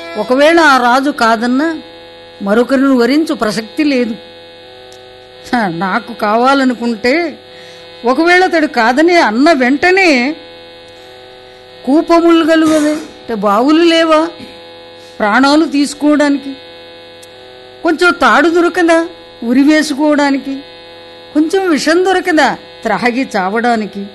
ఒకవేళ ఆ రాజు కాదన్నా మరొకరిని వరించు ప్రసక్తి లేదు. నాకు కావాలనుకుంటే ఒకవేళ అతడు కాదని అన్న వెంటనే కూపములు కలుగదే, అంటే బావులు లేవా ప్రాణాలు తీసుకోవడానికి? కొంచెం తాడు దొరకదా ఉరి వేసుకోవడానికి? కొంచెం విషం దొరకదా త్రాగి చావడానికి?